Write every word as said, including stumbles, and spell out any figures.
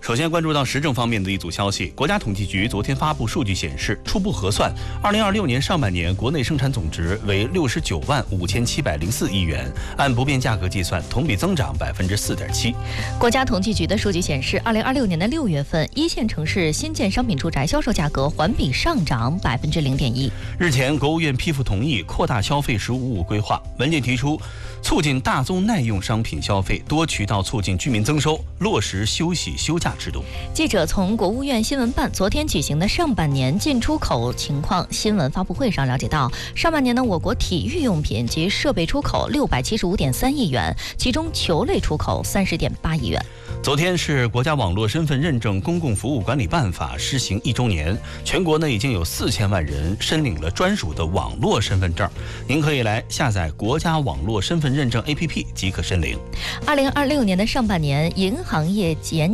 首先关注到时政方面的一组消息，国家统计局昨天发布数据显示，初步核算，二零二六年上半年国内生产总值为六十九万五千七百零四亿元，按不变价格计算，同比增长百分之四点七。 国家统计局的数据显示，二零二六年的六月份，一线城市新建商品住宅销售价格环比上涨百分之零点一。 日前，国务院批复同意扩大消费“十五五”规划，文件提出，促进大宗耐用商品消费，多渠道促进居民增收，落实休息休假制度。 记者从国务院新闻办昨天举行的上半年进出口情况新闻发布会上了解到，上半年呢，我国体育用品及设备出口六百七十五点三亿元，其中球类出口三十点八亿元。 昨天是国家网络身份认证公共服务管理办法施行一周年，全国呢已经有四千万人申领了专属的网络身份证，您可以来下载国家网络身份认证 A P P 即可申领。 二零二六年的上半年，银行业减